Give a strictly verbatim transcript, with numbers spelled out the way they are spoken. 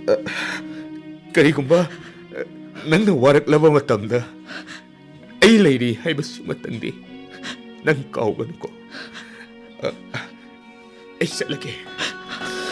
ꯀꯔꯤꯒꯨꯝꯕ ꯅꯪꯅ ꯋꯥꯔꯛꯂꯕ ꯃꯇꯝꯗ ꯑꯩ ꯂꯩꯔꯤ ꯍꯥꯏꯕꯁꯤꯃꯇꯪꯗꯤ ꯅꯪ ꯀꯥꯎꯒꯅꯨꯀꯣ. ꯑꯩ ꯆꯠꯂꯒꯦ.